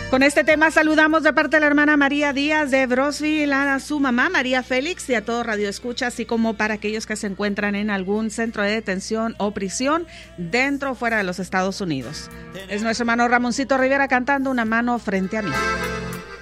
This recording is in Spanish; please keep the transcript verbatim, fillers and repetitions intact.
Con este tema saludamos de parte de la hermana María Díaz de Brosville a su mamá María Félix y a todo Radio Escucha, así como para aquellos que se encuentran en algún centro de detención o prisión dentro o fuera de los Estados Unidos. Es nuestro hermano Ramoncito Rivera cantando Una mano frente a mí.